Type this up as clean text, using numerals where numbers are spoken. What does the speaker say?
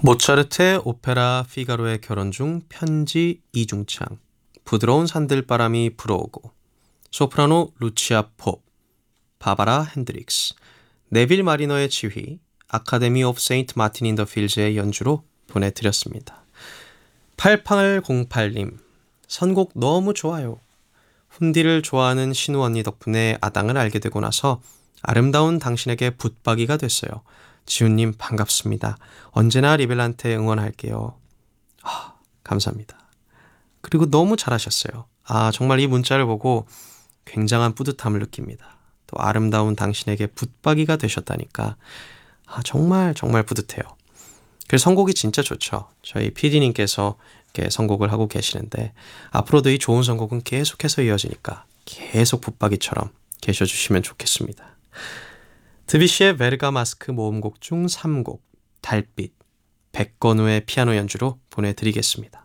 모차르트의 오페라 피가로의 결혼 중 편지 이중창, 부드러운 산들바람이 불어오고, 소프라노 루치아 팝, 바바라 핸드릭스, 네빌 마리너의 지휘, 아카데미 오브 세인트 마틴 인 더 필즈의 연주로 보내드렸습니다. 8808님, 선곡 너무 좋아요. 훈디를 좋아하는 신우 언니 덕분에 아당을 알게 되고 나서 아름다운 당신에게 붙박이가 됐어요. 지훈님 반갑습니다. 언제나 리벨한테 응원할게요. 감사합니다. 그리고 너무 잘하셨어요. 정말 이 문자를 보고 굉장한 뿌듯함을 느낍니다. 또 아름다운 당신에게 붙박이가 되셨다니까 정말 정말 뿌듯해요. 그래서 선곡이 진짜 좋죠. 저희 PD님께서 이렇게 선곡을 하고 계시는데 앞으로도 이 좋은 선곡은 계속해서 이어지니까 계속 붙박이처럼 계셔주시면 좋겠습니다. 드뷔시의 베르가마스크 모음곡 중 3곡 달빛, 백건우의 피아노 연주로 보내드리겠습니다.